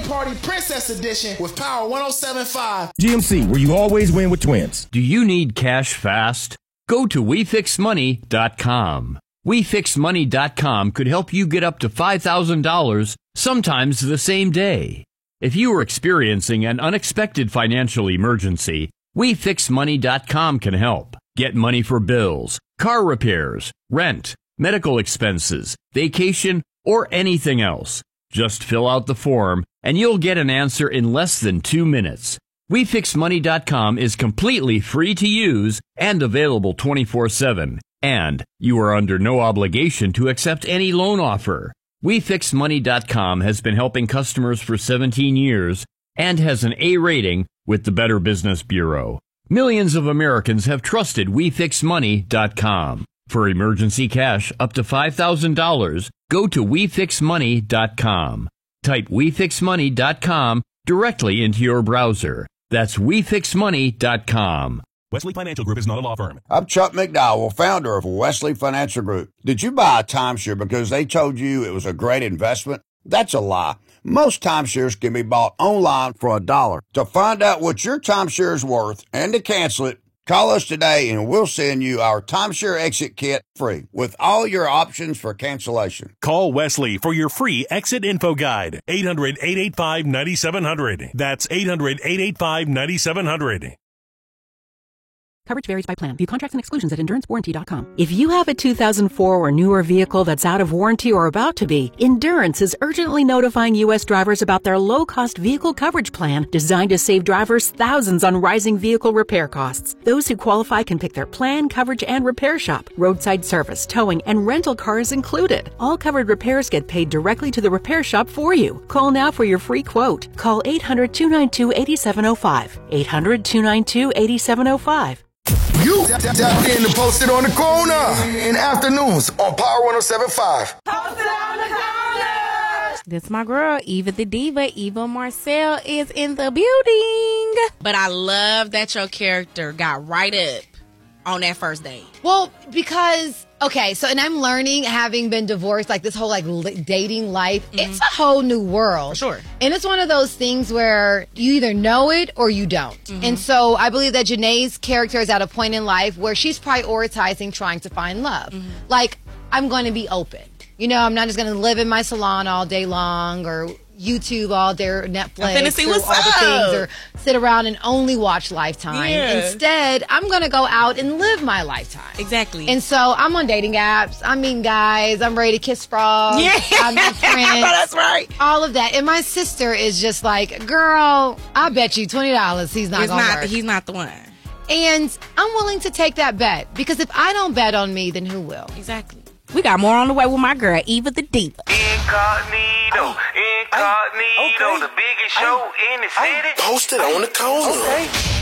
Party Princess Edition with Power 107.5. GMC, where you always win with Twins. Do you need cash fast? Go to WeFixMoney.com. WeFixMoney.com could help you get up to $5,000, sometimes the same day. If you are experiencing an unexpected financial emergency, WeFixMoney.com can help. Get money for bills, car repairs, rent, medical expenses, vacation, or anything else. Just fill out the form and you'll get an answer in less than 2 minutes. WeFixMoney.com is completely free to use and available 24/7. And you are under no obligation to accept any loan offer. WeFixMoney.com has been helping customers for 17 years and has an A rating with the Better Business Bureau. Millions of Americans have trusted WeFixMoney.com. For emergency cash up to $5,000, go to WeFixMoney.com. Type WeFixMoney.com directly into your browser. That's WeFixMoney.com. Wesley Financial Group is not a law firm. I'm Chuck McDowell, founder of Wesley Financial Group. Did you buy a timeshare because they told you it was a great investment? That's a lie. Most timeshares can be bought online for $1. To find out what your timeshare is worth and to cancel it, call us today and we'll send you our timeshare exit kit free with all your options for cancellation. Call Wesley for your free exit info guide. 800-885-9700. That's 800-885-9700. Coverage varies by plan. View contracts and exclusions at EnduranceWarranty.com. If you have a 2004 or newer vehicle that's out of warranty or about to be, Endurance is urgently notifying U.S. drivers about their low-cost vehicle coverage plan designed to save drivers thousands on rising vehicle repair costs. Those who qualify can pick their plan, coverage, and repair shop. Roadside service, towing, and rental cars included. All covered repairs get paid directly to the repair shop for you. Call now for your free quote. Call 800-292-8705. 800-292-8705. You tap in and post it on the corner in afternoons on Power 107.5. Post it on the corner. This my girl, Eva the Diva. Eva Marcel is in the building. But I love that your character got right up on that first date. Well, because, okay, so, and I'm learning, having been divorced, like this whole, like, dating life, it's a whole new world. For sure. And it's one of those things where you either know it or you don't. And so I believe that Janae's character is at a point in life where she's prioritizing trying to find love. Like, I'm going to be open. You know, I'm not just going to live in my salon all day long or YouTube all day or Netflix see or what's all the up. things or sit around and only watch Lifetime. Yeah. Instead, I'm going to go out and live my lifetime. Exactly. And so I'm on dating apps. I'm meeting guys. I'm ready to kiss frogs. Yeah. I'm friends. That's right. All of that. And my sister is just like, girl, I bet you $20 he's not going to work. He's not the one. And I'm willing to take that bet because if I don't bet on me, then who will? Exactly. We got more on the way with my girl, Eva the Diva. Incognito, the biggest show in the city. Posted on the corner. Okay.